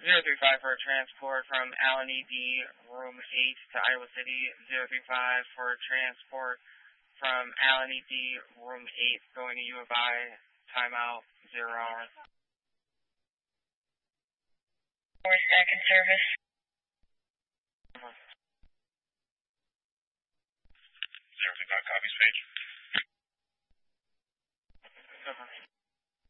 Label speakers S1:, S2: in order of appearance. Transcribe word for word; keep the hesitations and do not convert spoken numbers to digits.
S1: zero three five for a transport from Allen E D, room eight to Iowa City. zero three five for a transport from Allen E D, room eight, going to U of I, timeout, zero hours.
S2: Four second service.
S3: zero three five copies, Page.